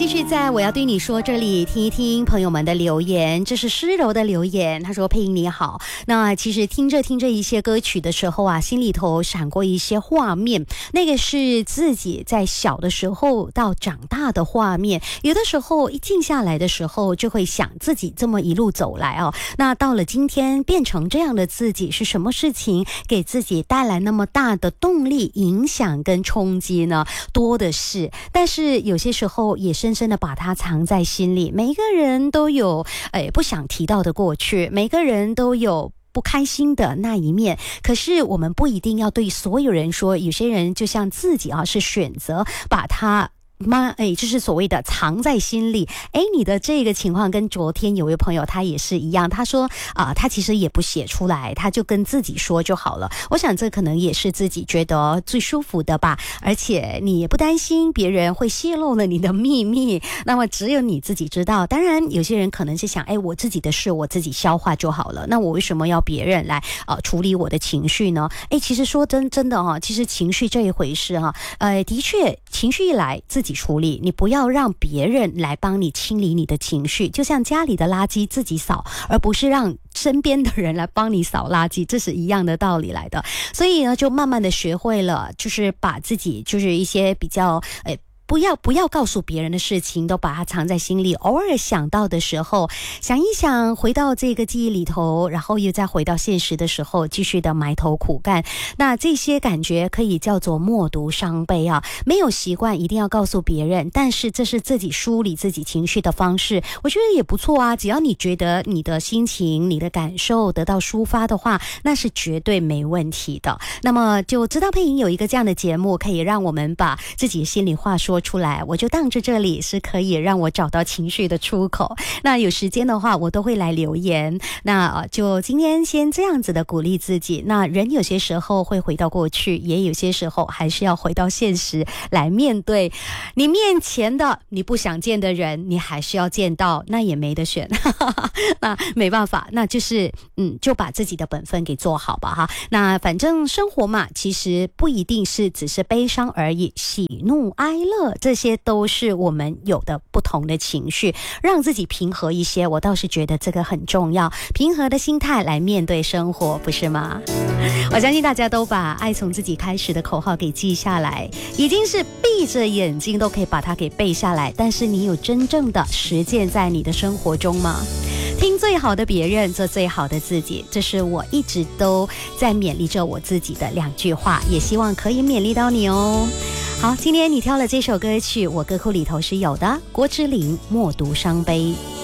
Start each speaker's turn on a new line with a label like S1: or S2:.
S1: 继续在我要对你说这里听一听朋友们的留言。这是诗柔的留言，他说佩莹你好，那其实听着一些歌曲的时候啊，心里头闪过一些画面，那个是自己在小的时候到长大的画面，有的时候一静下来的时候就会想自己这么一路走来哦，那到了今天变成这样的自己，是什么事情给自己带来那么大的动力、影响跟冲击呢？多的是，但是有些时候也深深的把它藏在心里。每一个人都有不想提到的过去，每个人都有不开心的那一面，可是我们不一定要对所有人说，有些人就像自己是选择把它就是所谓的藏在心里。你的这个情况跟昨天有位朋友他也是一样，他说他其实也不写出来，他就跟自己说就好了。我想这可能也是自己觉得最舒服的吧，而且你也不担心别人会泄露了你的秘密，那么只有你自己知道。当然有些人可能是想我自己的事我自己消化就好了，那我为什么要别人来处理我的情绪呢？其实说真的其实情绪这一回事的确情绪一来自己处理，你不要让别人来帮你清理你的情绪，就像家里的垃圾自己扫，而不是让身边的人来帮你扫垃圾，这是一样的道理来的。所以呢，就慢慢的学会了，就是把自己就是一些比较不要告诉别人的事情都把它藏在心里，偶尔想到的时候想一想，回到这个记忆里头，然后又再回到现实的时候继续的埋头苦干。那这些感觉可以叫做默读伤悲没有习惯一定要告诉别人，但是这是自己梳理自己情绪的方式，我觉得也不错只要你觉得你的心情你的感受得到抒发的话，那是绝对没问题的。那么就知道佩莹有一个这样的节目，可以让我们把自己的心里话说出来，我就当着这里是可以让我找到情绪的出口。那有时间的话我都会来留言，那就今天先这样子的鼓励自己。那人有些时候会回到过去，也有些时候还是要回到现实来面对你面前的你不想见的人，你还是要见到，那也没得选那没办法，那就是就把自己的本分给做好吧那反正生活嘛，其实不一定是只是悲伤而已，喜怒哀乐这些都是我们有的不同的情绪，让自己平和一些，我倒是觉得这个很重要，平和的心态来面对生活，不是吗？我相信大家都把爱从自己开始的口号给记下来，已经是闭着眼睛都可以把它给背下来，但是你有真正的实践在你的生活中吗？听最好的别人，做最好的自己，这是我一直都在勉励着我自己的2句话，也希望可以勉励到你哦。好，今天你挑了这首歌曲，我歌库里头是有的，郭之琳《默读伤悲》。